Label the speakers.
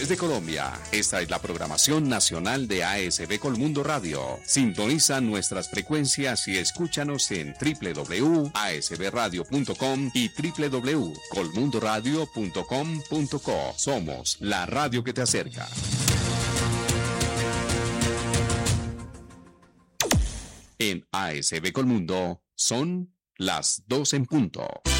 Speaker 1: de Colombia. Esta es la programación nacional de ASB Colmundo Radio. Sintoniza nuestras frecuencias y escúchanos en www.asbradio.com y www.colmundoradio.com.co. Somos la radio que te acerca. En ASB Colmundo son las 2 en punto.